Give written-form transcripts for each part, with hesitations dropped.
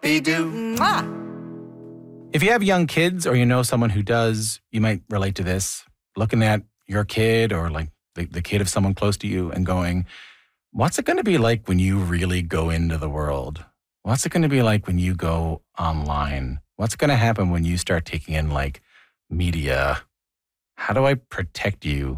Whoop-dee-doo. If you have young kids or you know someone who does, you might relate to this. Looking at your kid or like the kid of someone close to you and going, what's it going to be like when you really go into the world? What's it going to be like when you go online? What's going to happen when you start taking in like media? How do I protect you?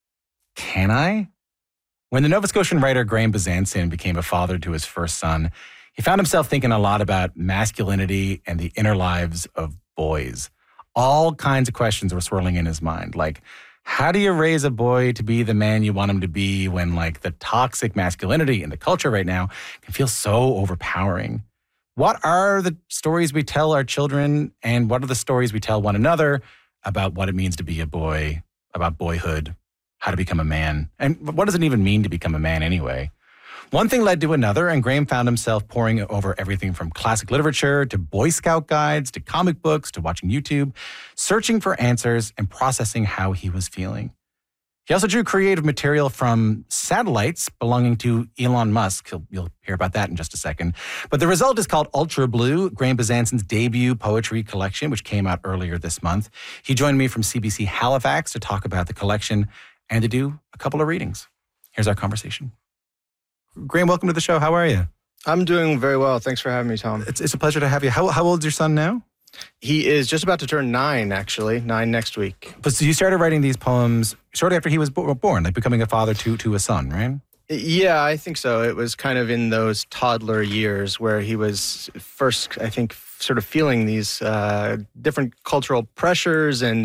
Can I? When the Nova Scotian writer Graham Bezanson became a father to his first son, he found himself thinking a lot about masculinity and the inner lives of boys. All kinds of questions were swirling in his mind, like, how do you raise a boy to be the man you want him to be when, like, the toxic masculinity in the culture right now can feel so overpowering? What are the stories we tell our children, and what are the stories we tell one another about what it means to be a boy, about boyhood, how to become a man? And what does it even mean to become a man anyway? One thing led to another, and Graham found himself poring over everything from classic literature to Boy Scout guides to comic books to watching YouTube, searching for answers and processing how he was feeling. He also drew creative material from satellites belonging to Elon Musk. You'll hear about that in just a second. But the result is called Ultra Blue, Graham Bezanson's debut poetry collection, which came out earlier this month. He joined me from CBC Halifax to talk about the collection and to do a couple of readings. Here's our conversation. Graham, welcome to the show. How are you? I'm doing very well. Thanks for having me, Tom. It's a pleasure to have you. How old is your son now? He is just about to turn 9, actually. 9 next week. But so you started writing these poems shortly after he was born, like becoming a father to a son, right? Yeah, I think so. It was kind of in those toddler years where he was first, I think, sort of feeling these different cultural pressures, and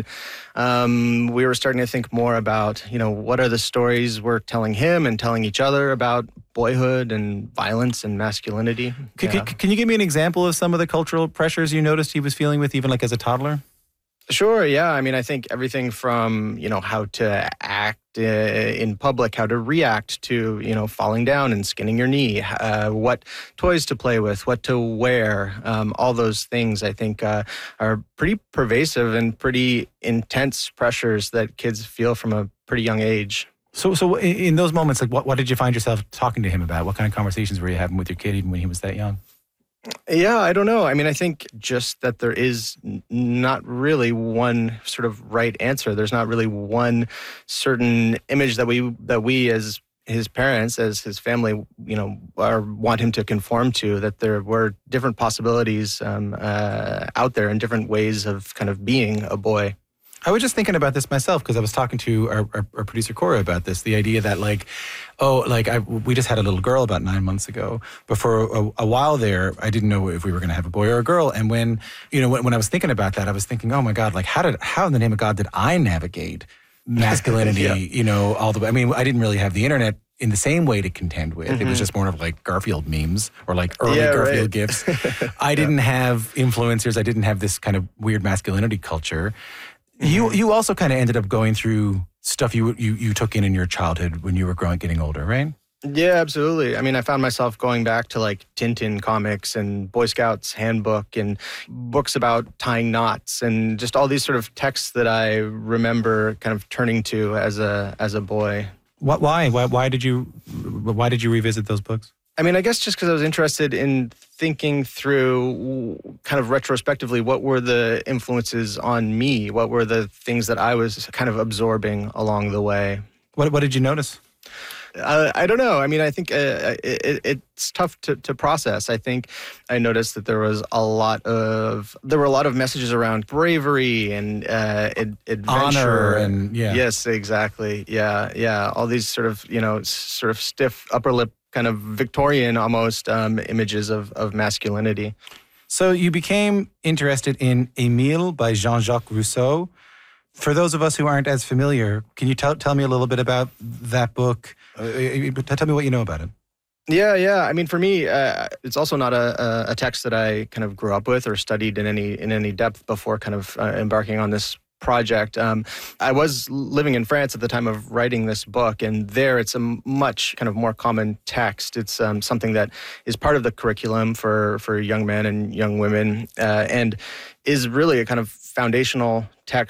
we were starting to think more about, what are the stories we're telling him and telling each other about boyhood and violence and masculinity. Can you give me an example of some of the cultural pressures you noticed he was feeling with, even like as a toddler? Sure, yeah. I mean, I think everything from, how to act in public, how to react to, falling down and skinning your knee, what toys to play with, what to wear, all those things I think are pretty pervasive and pretty intense pressures that kids feel from a pretty young age. So in those moments, like what did you find yourself talking to him about? What kind of conversations were you having with your kid even when he was that young? Yeah, I don't know. I mean, I think just that there is not really one sort of right answer. There's not really one certain image that we as his parents, as his family, want him to conform to, that there were different possibilities out there and different ways of kind of being a boy. I was just thinking about this myself because I was talking to our producer Cora about this, the idea that we just had a little girl about 9 months ago, but for a while there, I didn't know if we were going to have a boy or a girl. And when I was thinking about that, I was thinking, oh my God, like how in the name of God did I navigate masculinity, yeah. All the way. I mean, I didn't really have the internet in the same way to contend with. Mm-hmm. It was just more of like Garfield memes or like early Garfield GIFs. I didn't have influencers. I didn't have this kind of weird masculinity culture. You also kind of ended up going through stuff you took in your childhood when you were getting older, right? Yeah, absolutely. I mean, I found myself going back to like Tintin comics and Boy Scouts handbook and books about tying knots and just all these sort of texts that I remember kind of turning to as a boy. Why did you revisit those books? I mean, I guess just because I was interested in thinking through kind of retrospectively, what were the influences on me? What were the things that I was kind of absorbing along the way? What did you notice? I don't know. I mean, I think it's tough to process. I think I noticed that there were a lot of messages around bravery and adventure, honor, and yeah. Yes, exactly. Yeah. All these sort of stiff upper lip, kind of Victorian almost images of masculinity. So you became interested in Émile by Jean-Jacques Rousseau. For those of us who aren't as familiar, can you tell me a little bit about that book? Tell me what you know about it. Yeah. I mean, for me, it's also not a text that I kind of grew up with or studied in any depth before kind of embarking on this project. I was living in France at the time of writing this book, and there it's a much kind of more common text. It's something that is part of the curriculum for young men and young women, and is really a kind of foundational text